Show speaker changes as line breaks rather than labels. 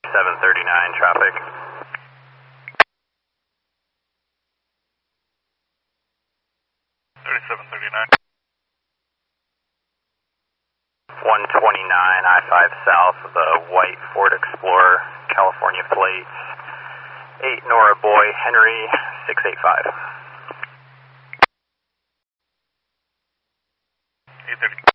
3739 traffic.
3739.
129 I-5 south of the white Ford Explorer, California plates. 8 Nora Boy, Henry, 685.
830.